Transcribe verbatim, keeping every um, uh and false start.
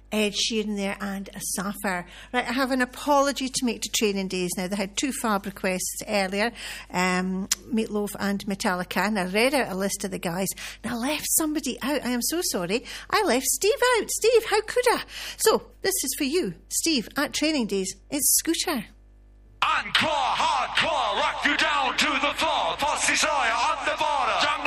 Ed Sheeran there and a Sapphire. Right, I have an apology to make to Training Days now. They had two fab requests earlier, um, Meatloaf and Metallica, and I read out a list of the guys, and I left somebody out. I am so sorry. I left Steve out. Steve, how could I? So, this is for you, Steve, at Training Days. It's Scooter. Encore, hardcore, rock you down to the floor. Pussy Sawyer on the border. Jungle